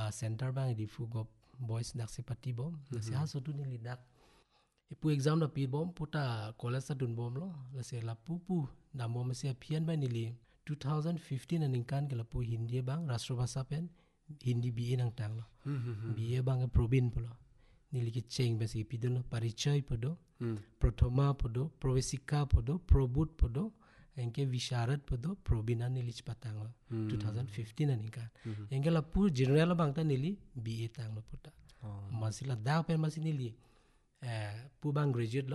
center bang di fu gop boys dak se pati bom la se ha so tu ni lidak ipu exam na pi bom puta college dun bom lo la se la pu da bom se phian ba ni li 2015 aning kan ke la pu hindi bang rashtrabhasha pen hindi BA nang tang lo BA bang probin pulo nili ki cheng ba si pidulo parichai podo prathama podo pravesika podo probut podo engke visharad podo probina nili chpatang lo 2015 aning kan engke la pu general bang ta nili BA tang lo puta masila da pen masini li pu bang graduate lo